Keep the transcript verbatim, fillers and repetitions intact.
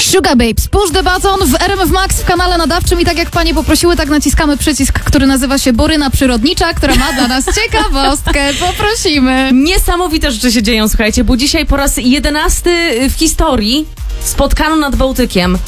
Sugababes, Push the Button w R M F Max w kanale nadawczym i tak jak panie poprosiły, tak naciskamy przycisk, który nazywa się Boryna Przyrodnicza, która ma dla nas ciekawostkę. Poprosimy. Niesamowite rzeczy się dzieją, słuchajcie, bo dzisiaj po raz jedenasty w historii spotkano nad Bałtykiem